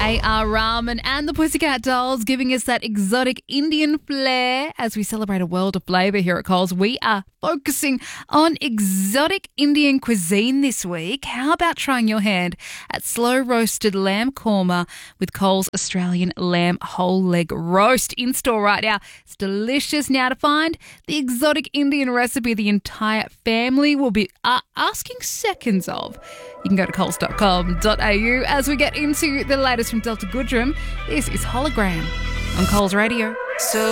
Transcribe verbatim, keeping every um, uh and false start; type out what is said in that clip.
A R. Rahman and the Pussycat Dolls giving us that exotic Indian flair as we celebrate a world of flavour here at Coles. We are focusing on exotic Indian cuisine this week. How about trying your hand at slow roasted lamb korma with Coles Australian lamb whole leg roast in store right now? It's delicious. Now to find the exotic Indian recipe the entire family will be uh, asking seconds of, you can go to coles dot com dot a u. As we get into the latest from Delta Goodrem, this is Hologram on Coles Radio. So